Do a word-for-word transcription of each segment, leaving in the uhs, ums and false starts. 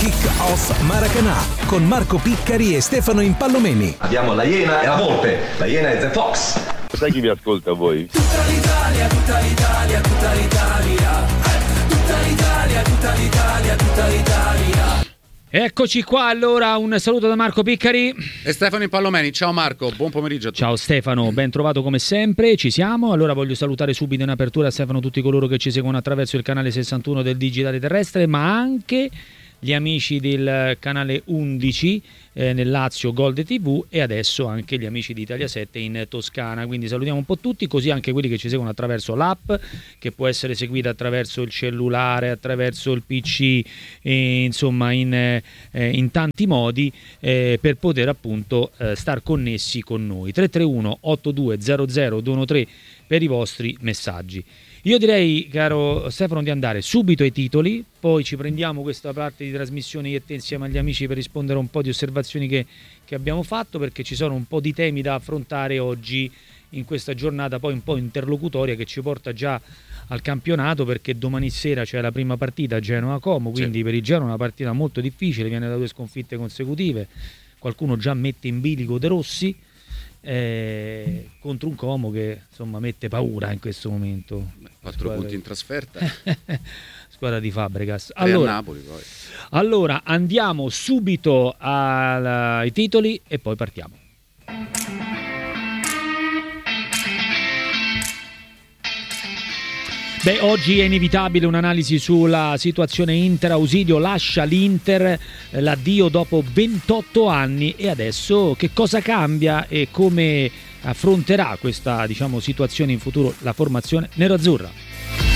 Kick-Off Maracanã con Marco Piccari e Stefano Impallomeni. Abbiamo la Iena e la Volpe. La Iena è The Fox. Sai chi vi ascolta a voi? Tutta l'Italia, tutta l'Italia, tutta l'Italia. Tutta l'Italia, tutta l'Italia, tutta l'Italia. Eccoci qua, allora un saluto da Marco Piccari e Stefano Impallomeni. Ciao Marco, buon pomeriggio a tutti. Ciao Stefano, ben trovato come sempre, ci siamo. Allora voglio salutare subito in apertura Stefano tutti coloro che ci seguono attraverso il canale sessantuno del Digitale Terrestre, ma anche gli amici del canale undici eh, nel Lazio Gold tivù e adesso anche gli amici di Italia sette in Toscana, quindi salutiamo un po' tutti, così anche quelli che ci seguono attraverso l'app che può essere seguita attraverso il cellulare, attraverso il P C, eh, insomma in, eh, in tanti modi eh, per poter appunto eh, star connessi con noi. Tre tre uno otto due zero zero due uno tre per i vostri messaggi. Io direi, caro Stefano, di andare subito ai titoli, poi ci prendiamo questa parte di trasmissione io e te insieme agli amici per rispondere a un po' di osservazioni che, che abbiamo fatto, perché ci sono un po' di temi da affrontare oggi in questa giornata poi un po' interlocutoria che ci porta già al campionato, perché domani sera c'è la prima partita Genoa-Como, quindi sì, per il Genoa una partita molto difficile, viene da due sconfitte consecutive, qualcuno già mette in bilico De Rossi, Eh, contro un Como che insomma mette paura in questo momento. Quattro squadra punti di... in trasferta. Squadra di Fabregas. Allora, Allora, Napoli, poi. allora andiamo subito al, ai titoli e poi partiamo. Beh, oggi è inevitabile un'analisi sulla situazione Inter. Ausilio lascia l'Inter, l'addio dopo ventotto anni, e adesso che cosa cambia e come affronterà questa, diciamo, situazione in futuro la formazione nerazzurra.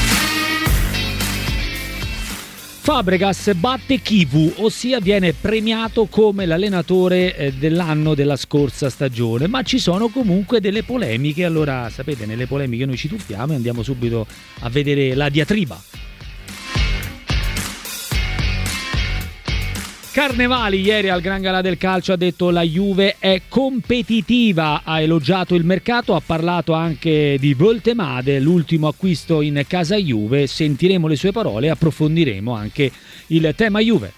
Fabregas batte Chivu, ossia viene premiato come l'allenatore dell'anno della scorsa stagione, ma ci sono comunque delle polemiche. Allora, sapete, nelle polemiche noi ci tuffiamo e andiamo subito a vedere la diatriba. Carnevali ieri al Gran Galà del Calcio ha detto la Juve è competitiva, ha elogiato il mercato, ha parlato anche di Voltemade, l'ultimo acquisto in casa Juve. Sentiremo le sue parole e approfondiremo anche il tema Juve.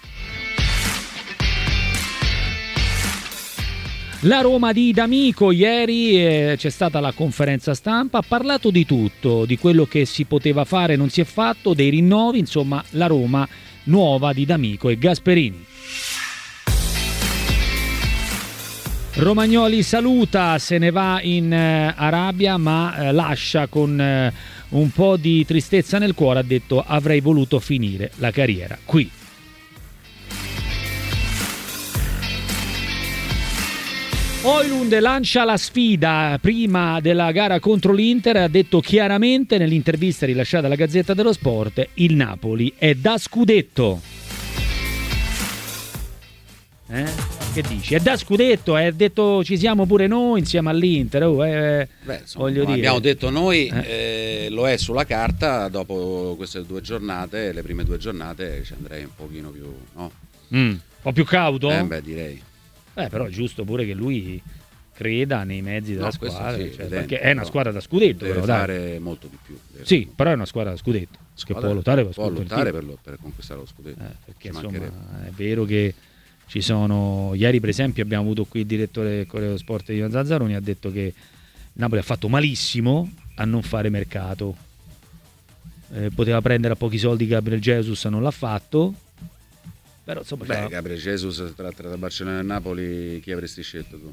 La Roma di D'Amico ieri eh, c'è stata la conferenza stampa, ha parlato di tutto, di quello che si poteva fare, non si è fatto, dei rinnovi, insomma la Roma nuova di D'Amico e Gasperini. Romagnoli saluta, se ne va in eh, Arabia, ma eh, lascia con eh, un po' di tristezza nel cuore, ha detto avrei voluto finire la carriera qui. Højlund lancia la sfida prima della gara contro l'Inter, ha detto chiaramente nell'intervista rilasciata alla Gazzetta dello Sport, il Napoli è da scudetto. Eh? Che dici? È da scudetto, è detto ci siamo pure noi insieme all'Inter. Oh, eh, Beh, insomma, voglio dire. Abbiamo detto noi, eh. Eh, lo è sulla carta. Dopo queste due giornate, le prime due giornate, ci andrei un pochino più, no? Mm, un po' più cauto? Eh, beh, direi. Eh, però è giusto pure che lui creda nei mezzi della no, squadra, sì, cioè, evidente, perché è una squadra da scudetto, deve però, fare dai. molto di più. Sì, però è una squadra da scudetto, squadra che può lottare per, può lottare per, lo, per conquistare lo scudetto. Eh, perché ci insomma è vero che ci sono, ieri per esempio abbiamo avuto qui il direttore del Corriere dello Sport di Zazzaroni, ha detto che Napoli ha fatto malissimo a non fare mercato, eh, poteva prendere a pochi soldi Gabriel Jesus, non l'ha fatto, però insomma beh, Gabriel Jesus tra, tra Barcellona e Napoli chi avresti scelto tu?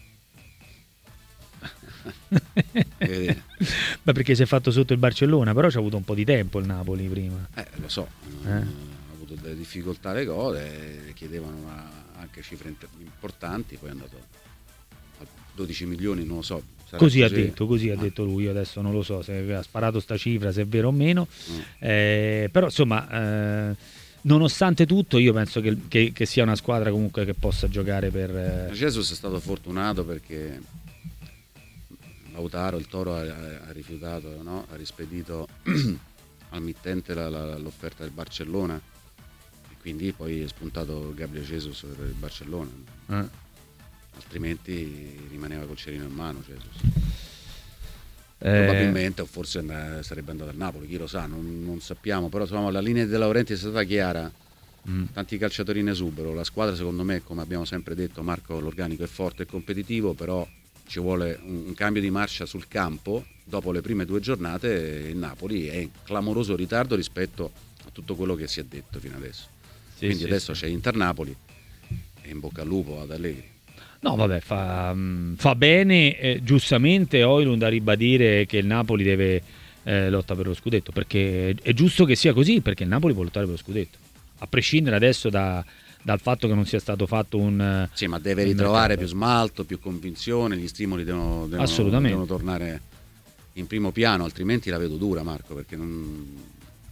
Beh, perché si è fatto sotto il Barcellona, però ci ha avuto un po' di tempo il Napoli prima, eh, lo so, eh? delle difficoltà le cose, chiedevano una, anche cifre importanti, poi è andato a dodici milioni, non lo so. Così, così ha detto, così ah. ha detto lui, adesso non lo so se ha sparato sta cifra, se è vero o meno, mm. eh, però insomma eh, nonostante tutto io penso che, che, che sia una squadra comunque che possa giocare per... Eh... Jesus è stato fortunato perché Lautaro, il Toro, ha, ha rifiutato, no? Ha rispedito al mittente la, la, l'offerta del Barcellona, quindi poi è spuntato Gabriel Jesus per il Barcellona, eh. altrimenti rimaneva col cerino in mano Jesus. Eh. Probabilmente o forse and- sarebbe andato al Napoli, chi lo sa, non, non sappiamo, però insomma la linea di De Laurentiis è stata chiara, mm. tanti calciatori in esubero. La squadra, secondo me, come abbiamo sempre detto, Marco, l'organico è forte e competitivo, però ci vuole un, un cambio di marcia sul campo. Dopo le prime due giornate il Napoli è in clamoroso ritardo rispetto a tutto quello che si è detto fino adesso. Sì, quindi sì, adesso sì. c'è Inter-Napoli e in bocca al lupo ad Allegri. No, vabbè, fa, fa bene, eh, giustamente Højlund a ribadire che il Napoli deve eh, lotta per lo scudetto, perché è giusto che sia così, perché il Napoli può lottare per lo scudetto, a prescindere adesso da, dal fatto che non sia stato fatto un... Sì, ma deve ritrovare più smalto, più convinzione, gli stimoli devono, devono, Assolutamente. devono tornare in primo piano, altrimenti la vedo dura, Marco, perché non...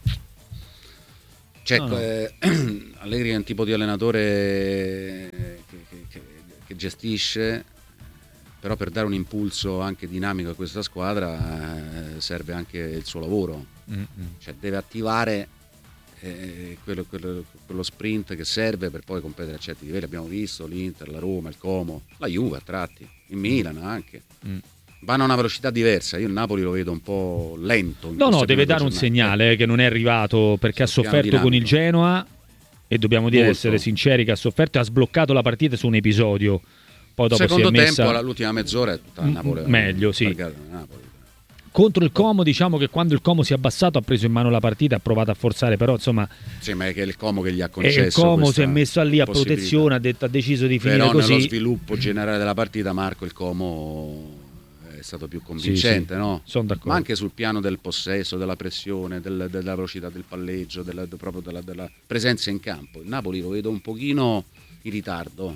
Cioè, no, no. Eh, Allegri è un tipo di allenatore che, che, che, che gestisce, però per dare un impulso anche dinamico a questa squadra eh, serve anche il suo lavoro. Mm-hmm. Cioè deve attivare eh, quello, quello, quello sprint che serve per poi competere a certi livelli. Abbiamo visto l'Inter, la Roma, il Como, la Juve a tratti, il Milan anche. Mm. Vanno a una velocità diversa. Io il Napoli lo vedo un po' lento. No, no, deve dare un segnale eh, che non è arrivato, perché ha sofferto con il Genoa, e dobbiamo dire, Molto. essere sinceri, che ha sofferto e ha sbloccato la partita su un episodio. Poi dopo secondo si è messa... tempo, l'ultima mezz'ora è tutta Napoli. Meglio, sì. Napoli. Contro il Como, diciamo che quando il Como si è abbassato ha preso in mano la partita, ha provato a forzare, però insomma... Sì, ma è che è il Como che gli ha concesso. E il Como si è messo lì a protezione, ha, detto, ha deciso di finire però così. Però nello sviluppo generale della partita, Marco, il Como è stato più convincente, sì, sì. no? Sono d'accordo. Ma anche sul piano del possesso, della pressione, del, della velocità del palleggio, della, proprio della, della presenza in campo. Il Napoli lo vedo un pochino in ritardo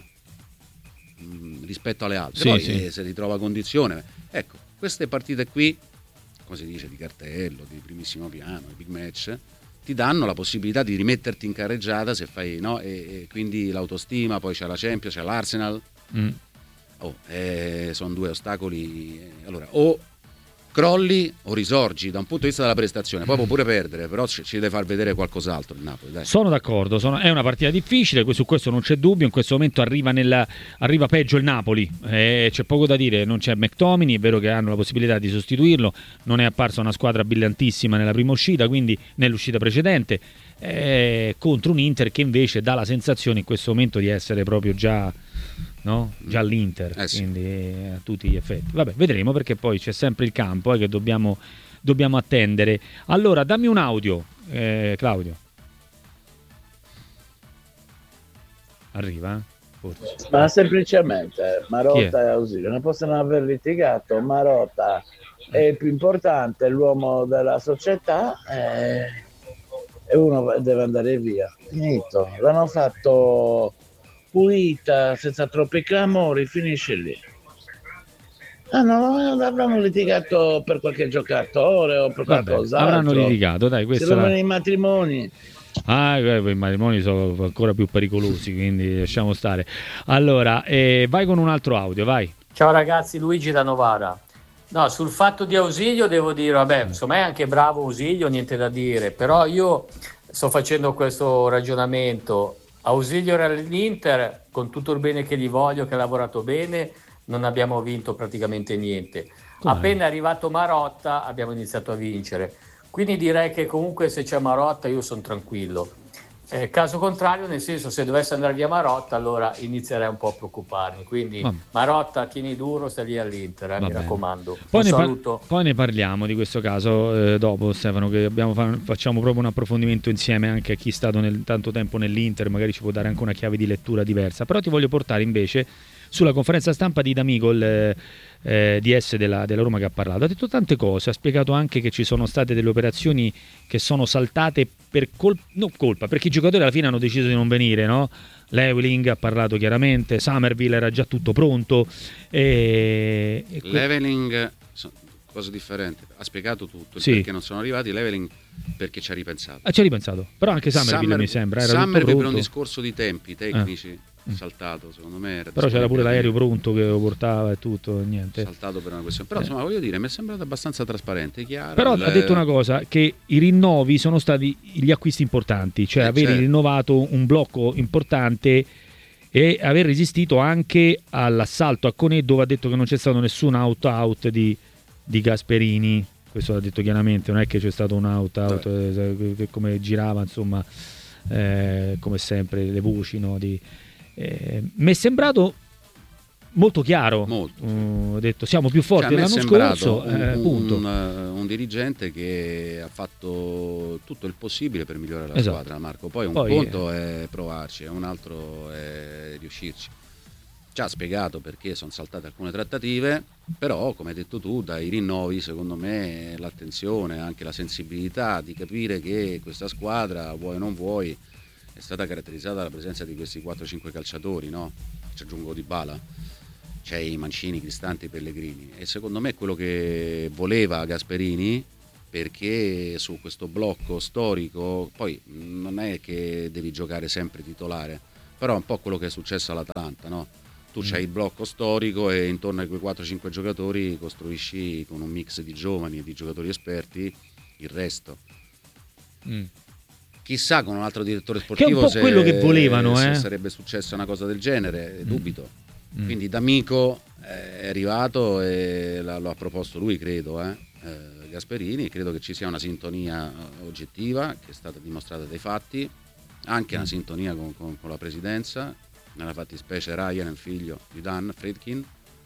mh, rispetto alle altre. Sì, Poi sì. eh, se ritrova condizione. Ecco, queste partite qui, come si dice, di cartello, di primissimo piano, di big match, ti danno la possibilità di rimetterti in carreggiata se fai, no? E, e quindi l'autostima, poi c'è la Champions, c'è l'Arsenal. Mm. Oh, eh, sono due ostacoli. Allora, o crolli o risorgi da un punto di vista della prestazione, poi può pure perdere, però ci, ci deve far vedere qualcos'altro il Napoli, dai. Sono d'accordo, sono, è una partita difficile, su questo non c'è dubbio. In questo momento arriva, nella, arriva peggio il Napoli, eh, c'è poco da dire, non c'è McTominay, è vero che hanno la possibilità di sostituirlo, non è apparsa una squadra brillantissima nella prima uscita, quindi nell'uscita precedente, eh, contro un Inter che invece dà la sensazione in questo momento di essere proprio già... No? Già l'Inter, eh sì. quindi eh, a tutti gli effetti. Vabbè, vedremo, perché poi c'è sempre il campo eh, che dobbiamo, dobbiamo attendere. Allora, dammi un audio, eh, Claudio. Arriva? Forse. Ma semplicemente Marotta e Ausilio non possono aver litigato. Marotta è il più importante, l'uomo della società, eh, e uno deve andare via. Finito. L'hanno fatto pulita, senza troppi clamori, finisce lì. Ah no, avranno litigato per qualche giocatore o per qualcos'altro. Avranno litigato, dai, questa sono la... i matrimoni. Ah, i matrimoni sono ancora più pericolosi, quindi lasciamo stare. Allora, eh, vai con un altro audio, vai. Ciao ragazzi, Luigi da Novara. No, sul fatto di Ausilio devo dire, vabbè, insomma è anche bravo Ausilio, niente da dire, però io sto facendo questo ragionamento. Ausilio era all'Inter, con tutto il bene che gli voglio, che ha lavorato bene, non abbiamo vinto praticamente niente. Come? Appena è arrivato Marotta abbiamo iniziato a vincere. Quindi direi che comunque se c'è Marotta io sono tranquillo. Eh, caso contrario, nel senso, se dovesse andare via Marotta, allora inizierei un po' a preoccuparmi. Quindi Vabbè. Marotta, tieni duro, stai lì all'Inter, eh, mi raccomando. Poi un ne, saluto. Par- poi ne parliamo di questo caso eh, dopo, Stefano, che abbiamo fa- facciamo proprio un approfondimento insieme anche a chi è stato nel, tanto tempo nell'Inter, magari ci può dare anche una chiave di lettura diversa. Però ti voglio portare invece sulla conferenza stampa di D'Amico, il eh, D S della, della Roma, che ha parlato. Ha detto tante cose, ha spiegato anche che ci sono state delle operazioni che sono saltate per colpa, non colpa, perché i giocatori alla fine hanno deciso di non venire, no? Leveling ha parlato chiaramente, Summerville era già tutto pronto. E, e que- Leveling, cosa differente, ha spiegato tutto, sì. Perché non sono arrivati. Leveling perché ci ha ripensato. Ah, ci ha ripensato, però anche Summerville Summer, mi sembra era Summerville per un discorso di tempi tecnici. Eh. Saltato, secondo me era, però c'era pure l'aereo pronto che lo portava e tutto, niente. Saltato per una questione, però eh. insomma voglio dire, mi è sembrato abbastanza trasparente, chiaro. Però le... ha detto una cosa, che i rinnovi sono stati gli acquisti importanti, cioè eh, aver certo. rinnovato un blocco importante e aver resistito anche all'assalto a Conè, dove ha detto che non c'è stato nessun out-out di, di Gasperini. Questo l'ha detto chiaramente, non è che c'è stato un out-out eh, come girava, insomma. eh, come sempre le voci, no, di, eh, mi è sembrato molto chiaro. Molto. Uh, ho detto siamo più forti cioè, dell'anno scorso, un, eh, punto. Un, un dirigente che ha fatto tutto il possibile per migliorare la Esatto. squadra, Marco. Poi un Poi, conto è provarci, un altro è riuscirci. Ci ha spiegato perché sono saltate alcune trattative, però come hai detto tu, dai rinnovi secondo me l'attenzione, anche la sensibilità di capire che questa squadra, vuoi o non vuoi, è stata caratterizzata dalla presenza di questi quattro cinque calciatori, no? Ci aggiungo Dybala, c'è i Mancini, Cristante, Pellegrini, e secondo me è quello che voleva Gasperini, perché su questo blocco storico poi non è che devi giocare sempre titolare, però è un po' quello che è successo all'Atalanta, no? Tu c'hai il blocco storico e intorno a quei quattro cinque giocatori costruisci con un mix di giovani e di giocatori esperti il resto. Mm. Chissà con un altro direttore sportivo che è un po' se, quello che volevano, se eh? sarebbe successa una cosa del genere, Mm. dubito. Mm. Quindi D'Amico è arrivato e lo ha proposto lui, credo, eh? Eh, Gasperini, credo che ci sia una sintonia oggettiva che è stata dimostrata dai fatti, anche una sintonia con, con, con la presidenza, nella fattispecie Ryan, il figlio di Dan Friedkin,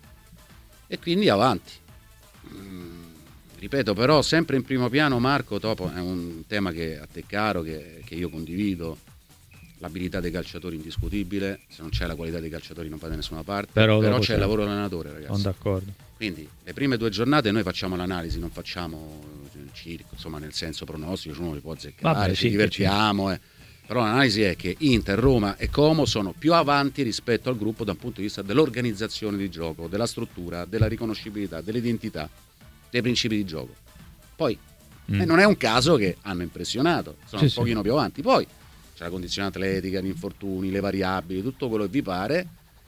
e quindi avanti. Mm, ripeto, però sempre in primo piano, Marco, dopo è un tema che a te caro, che, che io condivido, l'abilità dei calciatori indiscutibile, se non c'è la qualità dei calciatori non va da nessuna parte, però, però c'è c'è il lavoro dell'allenatore, ragazzi. Sono d'accordo. Quindi le prime due giornate noi facciamo l'analisi, non facciamo il circo, insomma, nel senso pronostico, uno li può azzeccare, Vabbè, ci sì, divertiamo, eh. Però l'analisi è che Inter, Roma e Como sono più avanti rispetto al gruppo dal punto di vista dell'organizzazione di gioco, della struttura, della riconoscibilità, dell'identità, dei principi di gioco. Poi mm. eh, non è un caso che hanno impressionato, sono sì, un pochino sì. più avanti. Poi c'è la condizione atletica, gli infortuni, le variabili, tutto quello che vi pare,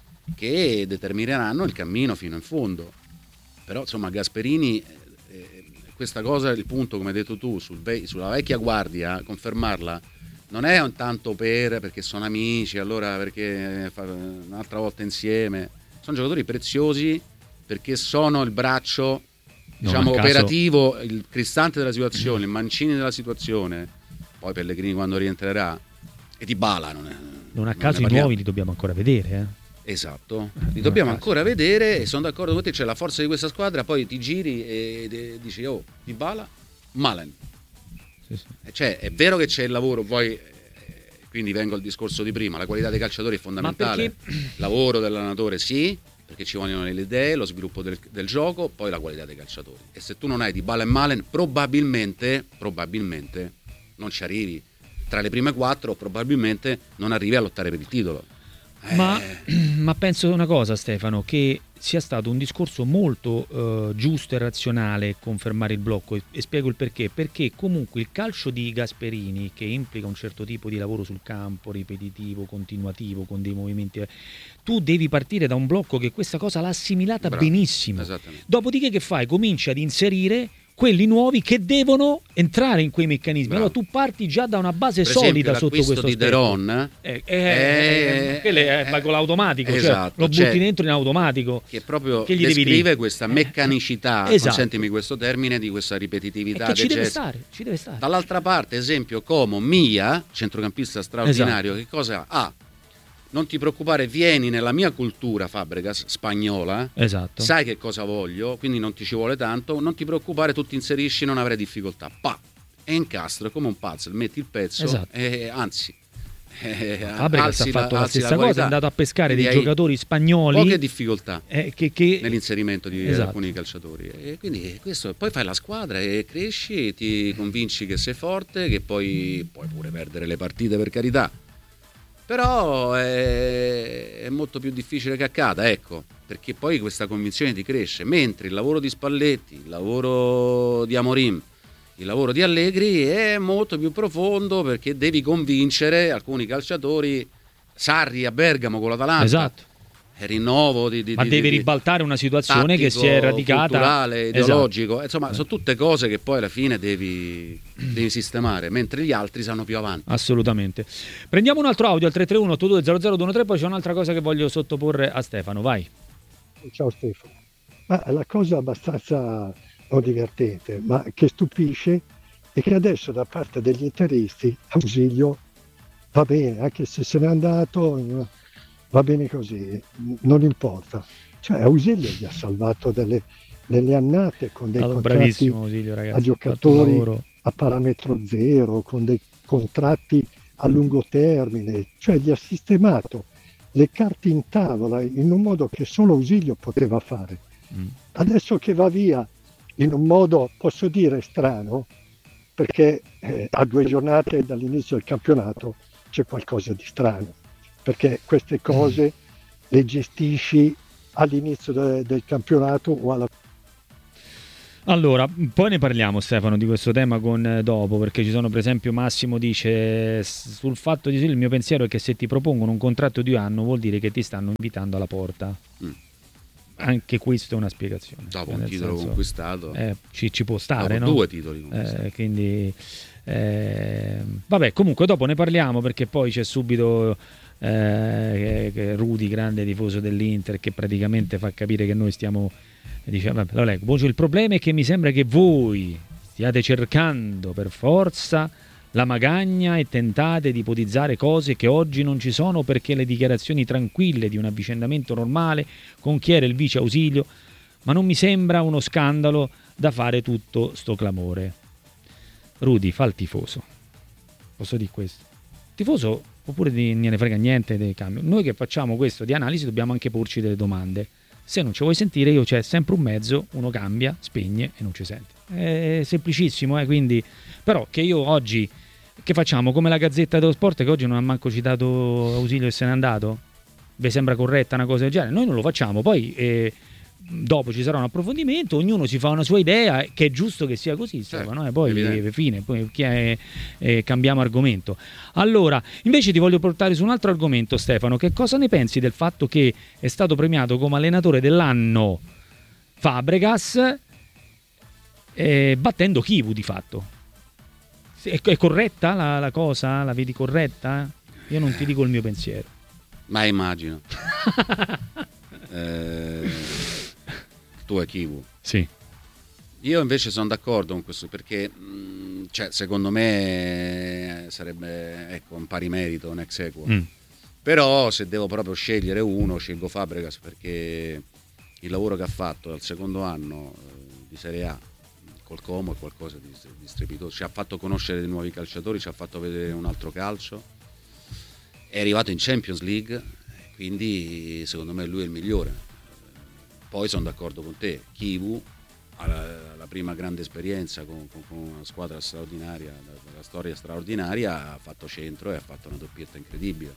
che determineranno il cammino fino in fondo. Però insomma Gasperini, eh, questa cosa, il punto come hai detto tu, sul ve- sulla vecchia guardia, confermarla, non è un tanto per perché sono amici, allora perché fa un'altra volta insieme. Sono giocatori preziosi perché sono il braccio, diciamo, non a caso... operativo, il Cristante della situazione, il Mancini della situazione, poi Pellegrini quando rientrerà, e Dybala non è, non a non caso i nuovi li dobbiamo ancora vedere, eh? Esatto, li dobbiamo ancora vedere, e sono d'accordo con te, c'è la forza di questa squadra, poi ti giri e, e dici oh, Dybala, Malen. Sì, sì. Cioè, è vero che c'è il lavoro, poi eh, quindi vengo al discorso di prima, la qualità dei calciatori è fondamentale, il lavoro dell'allenatore sì, perché ci vogliono le idee, lo sviluppo del, del gioco, poi la qualità dei calciatori, e se tu non hai Dybala e Malen probabilmente probabilmente non ci arrivi tra le prime quattro, probabilmente non arrivi a lottare per il titolo. Eh. Ma, ma penso una cosa, Stefano, che sia stato un discorso molto uh, giusto e razionale confermare il blocco, e, e spiego il perché. Perché comunque il calcio di Gasperini, che implica un certo tipo di lavoro sul campo, ripetitivo, continuativo, con dei movimenti, tu devi partire da un blocco che questa cosa l'ha assimilata Bravo, benissimo. Dopodiché che fai? Cominci ad inserire quelli nuovi che devono entrare in quei meccanismi. Bravo. Allora tu parti già da una base Per solida esempio, sotto questo di aspetto. De Ron eh, eh, eh, eh, vai con l'automatico, esatto, cioè, lo butti cioè, dentro in automatico, che proprio che gli descrive devi dire? questa meccanicità, esatto. consentimi questo termine, di questa ripetitività che ci del deve gesto. stare, ci deve stare. Dall'altra parte, esempio, Como Mia, centrocampista straordinario, esatto. che cosa ha? Ah, non ti preoccupare, vieni nella mia cultura, Fabregas, spagnola, esatto. sai che cosa voglio, quindi non ti ci vuole tanto, non ti preoccupare, tu ti inserisci, non avrai difficoltà. Pa! E incastro come un puzzle, metti il pezzo, esatto. e anzi... Eh, Fabregas ha fatto la, la stessa la cosa, è andato a pescare quindi dei giocatori spagnoli, poche difficoltà eh, che, che... nell'inserimento di esatto. alcuni calciatori, e quindi questo, poi fai la squadra e cresci e ti convinci che sei forte, che poi puoi pure perdere le partite, per carità, però è, è molto più difficile che accada, ecco, perché poi questa convinzione ti cresce, mentre il lavoro di Spalletti, il lavoro di Amorim, il lavoro di Allegri è molto più profondo, perché devi convincere alcuni calciatori. Sarri a Bergamo con l'Atalanta, esatto. È rinnovo di, di, ma di, deve di, ribaltare una situazione tattico, che si è radicata, culturale, ideologico, esatto. Insomma sono tutte cose che poi alla fine devi, devi sistemare, mentre gli altri sanno più avanti. Assolutamente. Prendiamo un altro audio al tre tre uno otto due zero zero due uno tre, poi c'è un'altra cosa che voglio sottoporre a Stefano, vai. Ciao Stefano. Ma la cosa abbastanza o divertente, ma che stupisce, è che adesso da parte degli interisti Ausilio va bene, anche se se n'è andato, va bene così, non importa. Cioè Ausilio gli ha salvato delle, delle annate con dei Stato contratti bravissimo Ausilio, ragazzi. a giocatori a parametro zero, con dei contratti a lungo termine, cioè gli ha sistemato le carte in tavola in un modo che solo Ausilio poteva fare. Mm. Adesso che va via in un modo, posso dire, strano, perché eh, a due giornate dall'inizio del campionato c'è qualcosa di strano, perché queste cose mm. le gestisci all'inizio de- del campionato o alla Allora, poi ne parliamo Stefano di questo tema con eh, dopo, perché ci sono, per esempio, Massimo dice sul fatto di sì, il mio pensiero è che se ti propongono un contratto di un anno vuol dire che ti stanno invitando alla porta. Mm. Anche questo è una spiegazione. Dopo un titolo senso, conquistato. Eh, ci, ci può stare, dopo no? Due titoli conquistati. Eh, quindi, eh, vabbè, comunque dopo ne parliamo, perché poi c'è subito eh, che, che Rudy, grande tifoso dell'Inter, che praticamente fa capire che noi stiamo... Dice, vabbè, lo leggo. Il problema è che mi sembra che voi stiate cercando per forza la magagna e tentate di ipotizzare cose che oggi non ci sono, perché le dichiarazioni tranquille di un avvicendamento normale con chi era il vice Ausilio, ma non mi sembra uno scandalo da fare tutto sto clamore. Rudy, fa il tifoso. Posso dire questo? Tifoso, oppure di, non ne frega niente del cambio. Noi che facciamo questo di analisi dobbiamo anche porci delle domande. Se non ci vuoi sentire, io c'è sempre un mezzo, uno cambia, spegne e non ci sente. È semplicissimo, eh, quindi. Però che io oggi, che facciamo? Come la Gazzetta dello Sport, che oggi non ha manco citato Ausilio e se n'è andato? Vi sembra corretta una cosa del genere? Noi non lo facciamo, poi eh, dopo ci sarà un approfondimento, ognuno si fa una sua idea, che è giusto che sia così, certo, no? E poi eh, fine, poi chi è, eh, cambiamo argomento. Allora, invece ti voglio portare su un altro argomento, Stefano. Che cosa ne pensi del fatto che è stato premiato come allenatore dell'anno Fabregas, eh, battendo Chivu di fatto? È, è corretta la, la cosa? La vedi corretta? Io non ti dico il mio pensiero. Ma immagino. eh, tu e Chivu. Sì. Io invece sono d'accordo con questo, perché mh, cioè, secondo me sarebbe, ecco, un pari merito, un ex equo. Mm. Però se devo proprio scegliere uno, scelgo Fabregas, perché il lavoro che ha fatto dal secondo anno eh, di Serie A col Como è qualcosa di, di strepitoso. Ci ha fatto conoscere dei nuovi calciatori, ci ha fatto vedere un altro calcio, è arrivato in Champions League, quindi secondo me lui è il migliore. Poi sono d'accordo con te, Chivu la, la prima grande esperienza con, con, con una squadra straordinaria, la storia straordinaria, ha fatto centro e ha fatto una doppietta incredibile,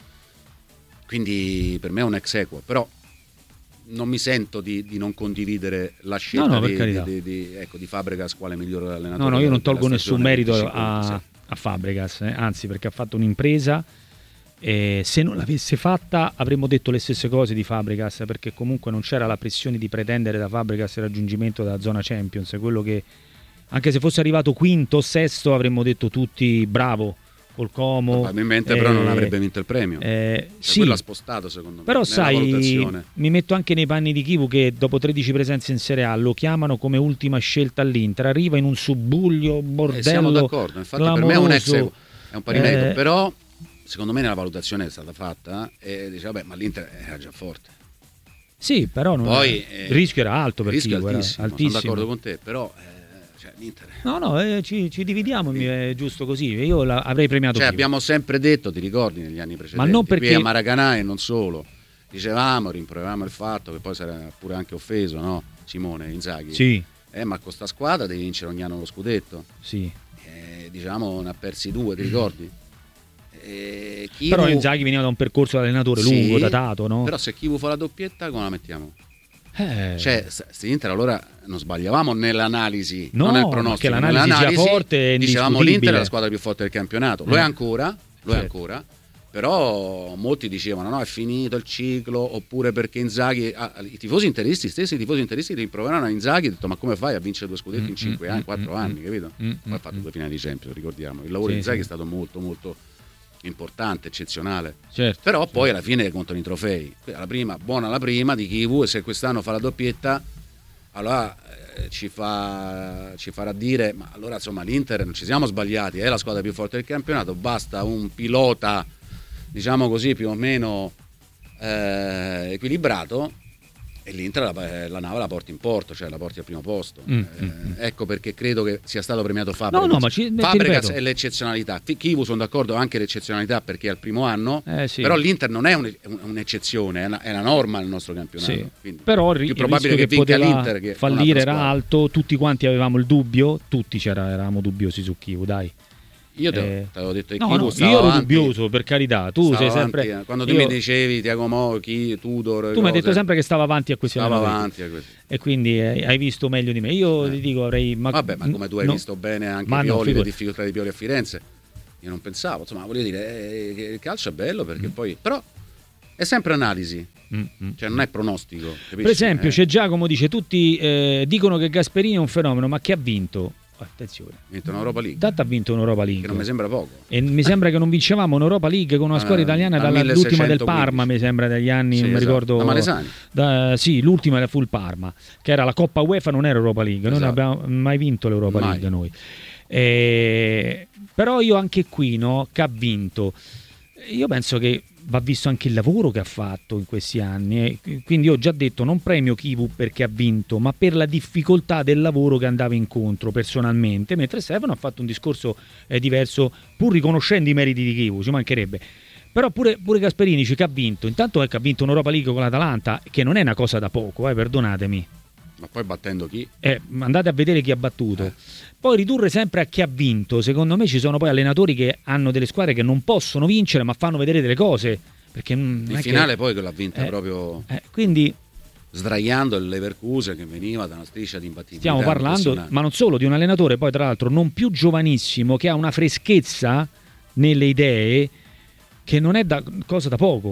quindi per me è un ex equo. Però non mi sento di, di non condividere la scelta no, no, di, di, di, di, ecco, di Fabregas quale migliore allenatore. No, no, io non tolgo nessun merito venticinque, a, sì. a Fabregas, eh, anzi, perché ha fatto un'impresa. E se non l'avesse fatta avremmo detto le stesse cose di Fabregas, perché comunque non c'era la pressione di pretendere da Fabregas il raggiungimento della zona Champions. Quello che, anche se fosse arrivato quinto o sesto, avremmo detto tutti bravo col Como. Probabilmente eh, però non avrebbe vinto il premio. Eh, cioè, sì, quello ha spostato secondo me. Però sai, valutazione. Mi metto anche nei panni di Chivu, che dopo tredici presenze in Serie A lo chiamano come ultima scelta all'Inter, arriva in un subbuglio, bordello, eh, siamo d'accordo, infatti clamoroso. Per me è un ex equo, è un pari merito, eh, però secondo me nella valutazione è stata fatta e dice vabbè, ma l'Inter era già forte. Sì, però non Poi, è, eh, il rischio era alto per rischio Chivu, era altissimo, altissimo. Sono d'accordo con te, però eh, cioè, l'Inter... No, no, eh, ci, ci dividiamo, sì. È giusto così. Io la, avrei premiato cioè, Chivu. abbiamo sempre detto, ti ricordi, negli anni precedenti, ma non perché... qui a Maracanã e non solo, dicevamo, rimproveravamo il fatto che poi sarà pure anche offeso, no? Simone Inzaghi. Sì. Eh, ma con sta squadra devi vincere ogni anno lo scudetto. Sì. Eh, diciamo, ne ha persi due, ti ricordi? Eh, Chivu... Però Inzaghi veniva da un percorso da allenatore sì, lungo, datato, no? Però se Chivu fa la doppietta, come la mettiamo? Eh. Cioè, se Inter, allora non sbagliavamo nell'analisi, no, non nel pronostico. Che l'analisi, nell'analisi sia forte, è dicevamo l'Inter è la squadra più forte del campionato. Lo eh. è ancora, lo certo. è ancora. Però molti dicevano no, è finito il ciclo, oppure perché Inzaghi, ah, i tifosi interisti stessi, i tifosi interisti rimproveravano a Inzaghi, hanno detto ma come fai a vincere due scudetti mm, in cinque mm, anni, quattro mm, anni, capito? Mm, Poi ha fatto mm, due finali di Champions, ricordiamo. Il lavoro sì, di Inzaghi sì. è stato molto molto importante, eccezionale. Certo, però poi certo. alla fine contano i trofei. La prima, buona la prima di Chivu, e se quest'anno fa la doppietta allora eh, ci, fa, ci farà dire, ma allora insomma l'Inter non ci siamo sbagliati, è la squadra più forte del campionato, basta un pilota, diciamo così, più o meno eh, equilibrato, e l'Inter la, la nave la porti in porto, cioè la porti al primo posto. Mm, eh, mm. Ecco perché credo che sia stato premiato Fabregas. No, no, ma ci, Fabregas è l'eccezionalità. Chivu sono d'accordo, anche l'eccezionalità perché è al primo anno, eh, sì. Però l'Inter non è un, un'eccezione, è una, è una norma nel nostro campionato. Sì. Quindi, però più probabile che, che vinca l'Inter che fallire era alto, tutti quanti avevamo il dubbio, tutti c'era, eravamo dubbiosi su Chivu, dai. Io te, eh, te l'avevo detto che no, Chivu no, stava io ero avanti, dubbioso, per carità. Tu sei sempre avanti, quando tu io... mi dicevi Tiago Mochi, Tudor, tu mi hai detto sempre che stava avanti a questi stava avanti a questi. E quindi eh, hai visto meglio di me. Io eh. ti dico avrei ma... Vabbè, ma come tu hai no. visto bene anche ma Pioli, no, le difficoltà di Pioli a Firenze. Io non pensavo, insomma, voglio dire, eh, il calcio è bello perché mm. poi però è sempre analisi. Mm-hmm. Cioè non è pronostico, capisci? Per esempio, eh. c'è Giacomo dice tutti eh, dicono che Gasperini è un fenomeno, ma che ha vinto? Attenzione, ha vinto un'Europa League. Tanto ha vinto un'Europa League. Che non mi sembra poco. E mi sembra che non vincevamo un'Europa League con una squadra italiana ah, dall'ultima del Parma, mi sembra degli anni, sì, non esatto. mi ricordo. Da Malesani. Da, sì, l'ultima era fu il Parma, che era la Coppa UEFA, non era Europa League. Esatto. Noi non abbiamo mai vinto l'Europa mai. League noi. E... Però io anche qui, no, che ha vinto. Io penso che va visto anche il lavoro che ha fatto in questi anni, eh. Quindi ho già detto non premio Chivu perché ha vinto, ma per la difficoltà del lavoro che andava incontro personalmente, mentre Stefano ha fatto un discorso eh, diverso, pur riconoscendo i meriti di Chivu, ci mancherebbe. Però pure, pure Gasperini dice che ha vinto, intanto è che ha vinto un'Europa League con l'Atalanta, che non è una cosa da poco, eh, perdonatemi. Ma poi battendo chi? Eh, andate a vedere chi ha battuto. Eh. Poi ridurre sempre a chi ha vinto, secondo me ci sono poi allenatori che hanno delle squadre che non possono vincere ma fanno vedere delle cose. Perché in finale che... poi che l'ha vinta eh, proprio eh, quindi sdraiando il Leverkusen che veniva da una striscia di imbattibilità. Stiamo parlando, ma non solo, di un allenatore poi tra l'altro non più giovanissimo, che ha una freschezza nelle idee che non è da, cosa da poco.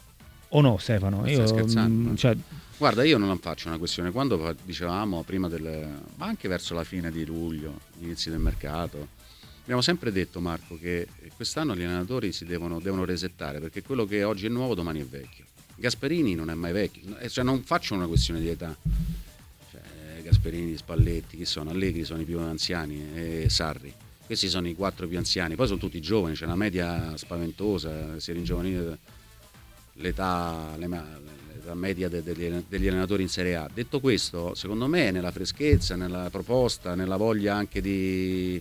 O no, Stefano? Io, stai scherzando? Mh, cioè... Guarda, io non faccio una questione. Quando dicevamo prima del, ma anche verso la fine di luglio, gli inizi del mercato, abbiamo sempre detto, Marco, che quest'anno gli allenatori si devono, devono resettare, perché quello che oggi è nuovo domani è vecchio. Gasperini non è mai vecchio, cioè non faccio una questione di età. Cioè, Gasperini, Spalletti, chi sono? Allegri sono i più anziani e Sarri. Questi sono i quattro più anziani, poi sono tutti giovani, c'è una media spaventosa, si ringiovanisce l'età, l'età media degli, degli allenatori in Serie A. Detto questo, secondo me nella freschezza, nella proposta, nella voglia anche di,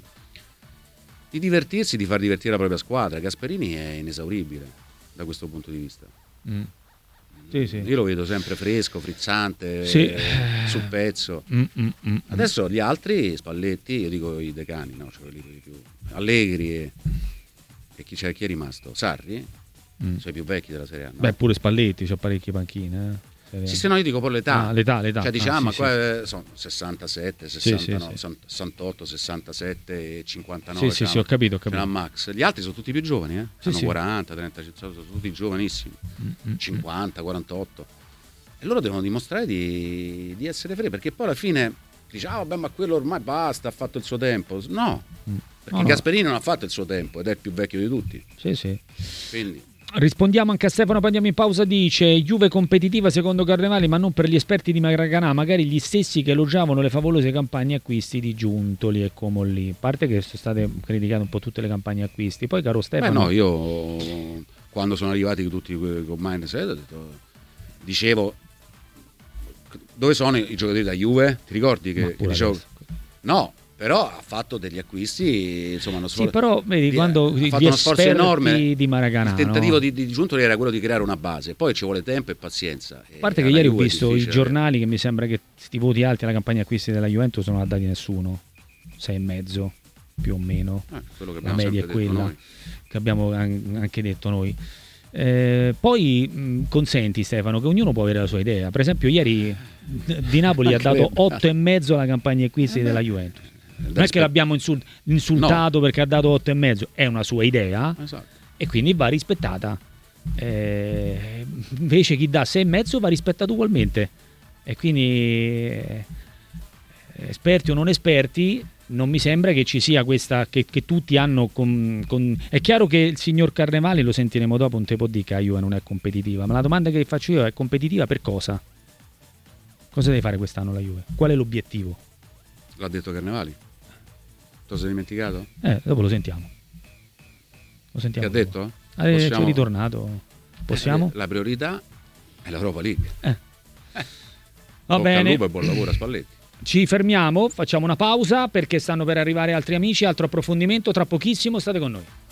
di divertirsi, di far divertire la propria squadra, Gasperini è inesauribile da questo punto di vista. Mm. Sì, sì. Io lo vedo sempre fresco, frizzante, sì. sul pezzo. Mm, mm, mm, Adesso gli altri, Spalletti, io dico i decani, no, cioè quelli di più Allegri e, e chi, c'è, chi è rimasto? Sarri? Mm. Sono i più vecchi della Serie A. No? Beh, pure Spalletti, c'ha parecchie panchine. Eh? Sì, se no io dico poi l'età. Ah, l'età, l'età. Cioè diciamo, ah, ma sì, qua sì. sono sessantasette, sessantanove, sì, sì, sessantotto, sessantasette, cinquantanove. Sì, sì, sì, ho capito, ho capito. Max. Gli altri sono tutti più giovani, eh? Sì, hanno sì. quaranta, trenta, sono tutti giovanissimi. Mm-hmm. cinquanta, quarantotto. E loro devono dimostrare di, di essere freddi, perché poi alla fine dice, ah vabbè, ma quello ormai basta, ha fatto il suo tempo. No, mm. perché no, no. Gasperini non ha fatto il suo tempo ed è il più vecchio di tutti. Sì, sì. Quindi... Rispondiamo anche a Stefano, poi andiamo in pausa. Dice Juve competitiva secondo Carnevali, ma non per gli esperti di Maracanã, magari gli stessi che elogiavano le favolose campagne acquisti di Giuntoli e Comolli. A parte che sono state criticate un po' tutte le campagne acquisti. Poi caro Stefano, beh no, io quando sono arrivati tutti con Mindset ho detto, dicevo, dove sono i giocatori da Juve? Ti ricordi che, che dicevo adesso. No, però ha fatto degli acquisti, insomma, uno sforzo. Sì, però vedi, di, quando ha fatto uno sforzo enorme di Maracanã. Il tentativo no? di, di Giuntoli era quello di creare una base, poi ci vuole tempo e pazienza. A parte che ieri ho visto i giornali che mi sembra che sti voti alti alla campagna acquisti della Juventus non ha dati nessuno, sei e mezzo più o meno. Eh, quello che la media è quella noi. Che abbiamo anche detto noi. Eh, poi mh, consenti Stefano che ognuno può avere la sua idea. Per esempio ieri Di Napoli ha dato otto e mezzo alla campagna acquisti eh della Juventus. Non è che l'abbiamo insult- insultato no. perché ha dato otto e mezzo, è una sua idea, esatto. E quindi va rispettata. Eh, invece chi dà sei e mezzo va rispettato ugualmente. E quindi eh, esperti o non esperti, non mi sembra che ci sia questa che, che tutti hanno con, con... È chiaro che il signor Carnevali, lo sentiremo dopo, non te può dire che la Juve non è competitiva, ma la domanda che faccio io è: competitiva per cosa? Cosa deve fare quest'anno la Juve? Qual è l'obiettivo? L'ha detto Carnevali. Te lo sei dimenticato? Eh, dopo lo sentiamo. Lo sentiamo. Che ha detto? Ah, Possiamo... È ritornato. Possiamo? La priorità è l'Europa League. Eh. Eh. Va Bocca bene. al lupo e buon lavoro a Spalletti. Ci fermiamo, facciamo una pausa perché stanno per arrivare altri amici, altro approfondimento tra pochissimo, state con noi.